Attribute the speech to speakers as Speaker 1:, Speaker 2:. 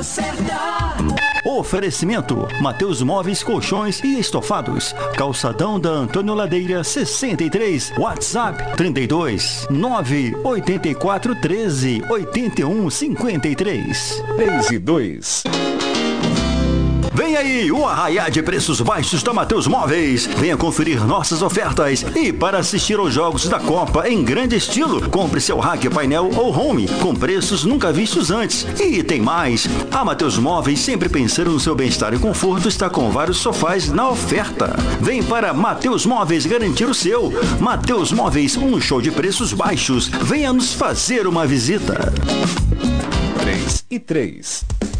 Speaker 1: certa.
Speaker 2: Oferecimento: Mateus Móveis, Colchões e Estofados. Calçadão da Antônio Ladeira 63. WhatsApp 32 984 13 81 53.
Speaker 3: 3 e 2.
Speaker 2: Vem aí o arraiá de preços baixos da Mateus Móveis. Venha conferir nossas ofertas. E para assistir aos jogos da Copa em grande estilo, compre seu rack, painel ou home com preços nunca vistos antes. E tem mais. A Mateus Móveis, sempre pensando no seu bem-estar e conforto, está com vários sofás na oferta. Vem para Mateus Móveis garantir o seu. Mateus Móveis, um show de preços baixos. Venha nos fazer uma visita.
Speaker 3: 3 e 3.